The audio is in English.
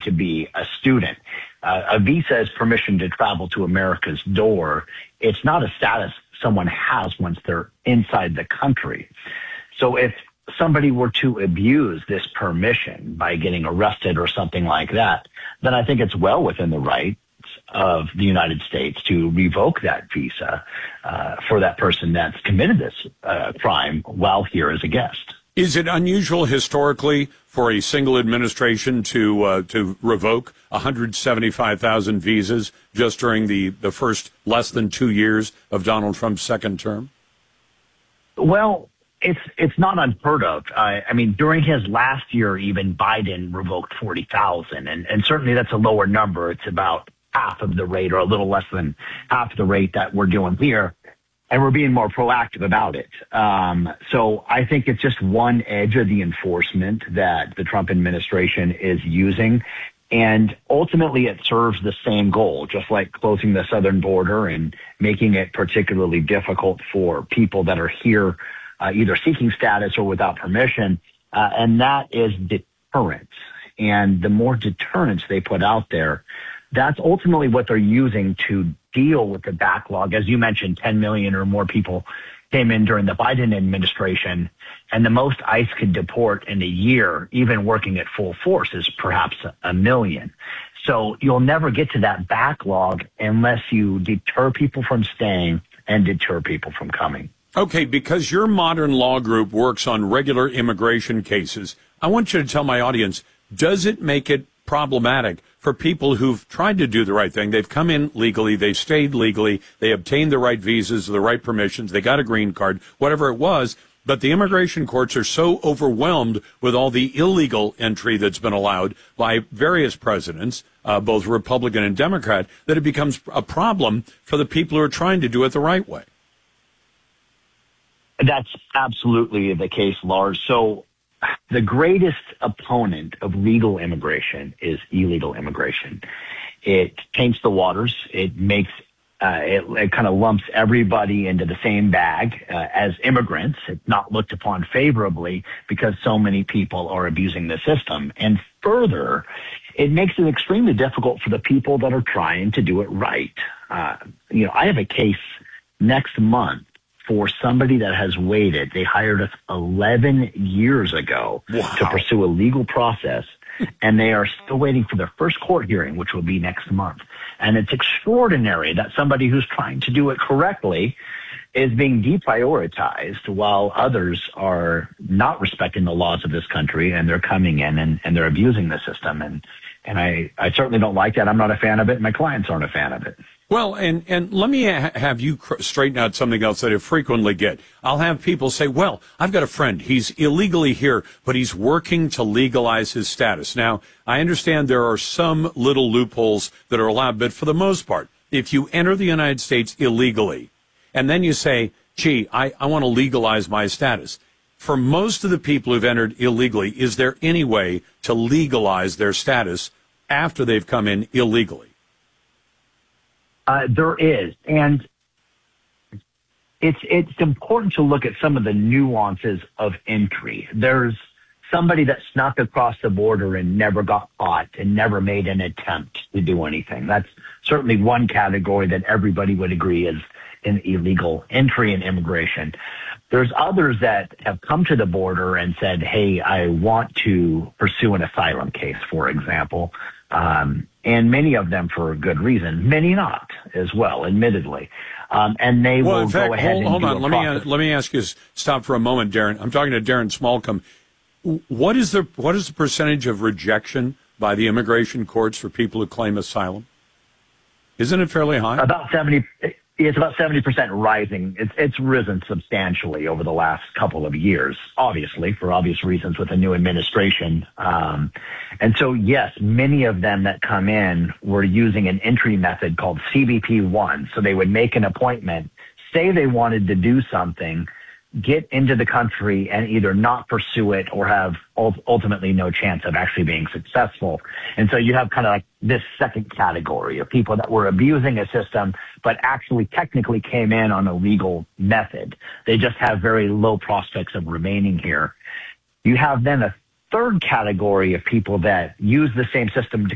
to be a student. A visa is permission to travel to America's door. It's not a status someone has once they're inside the country. So if somebody were to abuse this permission by getting arrested or something like that, then I think it's well within the rights of the United States to revoke that visa for that person that's committed this crime while here as a guest. Is it unusual historically for a single administration to revoke 175,000 visas just during the first less than 2 years of Donald Trump's second term? Well, it's not unheard of. I mean, during his last year, even Biden revoked 40,000, and certainly that's a lower number. It's about half of the rate, or a little less than half the rate that we're doing here. And we're being more proactive about it. So I think it's just one edge of the enforcement that the Trump administration is using. And ultimately, it serves the same goal, just like closing the southern border and making it particularly difficult for people that are here, either seeking status or without permission. And that is deterrence. And the more deterrence they put out there, that's ultimately what they're using to deal with the backlog. As you mentioned, 10 million or more people came in during the Biden administration, and the most ICE could deport in a year, even working at full force, is perhaps 1 million. So you'll never get to that backlog unless you deter people from staying and deter people from coming. Okay, because your Modern Law Group works on regular immigration cases, I want you to tell my audience, does it make it problematic for people who've tried to do the right thing? They've come in legally, they've stayed legally, they obtained the right visas, the right permissions, they got a green card, whatever it was, but the immigration courts are so overwhelmed with all the illegal entry that's been allowed by various presidents, both Republican and Democrat, that it becomes a problem for the people who are trying to do it the right way. That's absolutely the case, Lars. So the greatest opponent of legal immigration is illegal immigration. It taints the waters. It makes it kind of lumps everybody into the same bag as immigrants. It's not looked upon favorably because so many people are abusing the system. And further, it makes it extremely difficult for the people that are trying to do it right. I have a case next month for somebody that has waited. They hired us 11 years ago to pursue a legal process, and they are still waiting for their first court hearing, which will be next month. And it's extraordinary that somebody who's trying to do it correctly is being deprioritized while others are not respecting the laws of this country, and they're coming in and they're abusing the system. And I certainly don't like that. I'm not a fan of it. My clients aren't a fan of it. Well, and let me have you straighten out something else that I frequently get. I'll have people say, well, I've got a friend. He's illegally here, but he's working to legalize his status. Now, I understand there are some little loopholes that are allowed, but for the most part, if you enter the United States illegally, and then you say, gee, I want to legalize my status. For most of the people who've entered illegally, is there any way to legalize their status after they've come in illegally? There is, and it's important to look at some of the nuances of entry. There's somebody that snuck across the border and never got caught and never made an attempt to do anything. That's certainly one category that everybody would agree is an illegal entry in immigration. There's others that have come to the border and said, hey, I want to pursue an asylum case, for example. And many of them for a good reason, many not as well, admittedly. And they will go ahead and hold on. process. Let me ask you, stop for a moment, Darren. I'm talking to Darren Smallcombe. What is the percentage of rejection by the immigration courts for people who claim asylum? Isn't it fairly high? About 70. It's about 70% rising. It's risen substantially over the last couple of years, obviously, for obvious reasons with the new administration. And so, yes, many of them that come in were using an entry method called CBP-1. So they would make an appointment, say they wanted to do something, get into the country and either not pursue it or have ultimately no chance of actually being successful. And so you have kind of like this second category of people that were abusing a system, but actually technically came in on a legal method. They just have very low prospects of remaining here. You have then a third category of people that use the same system to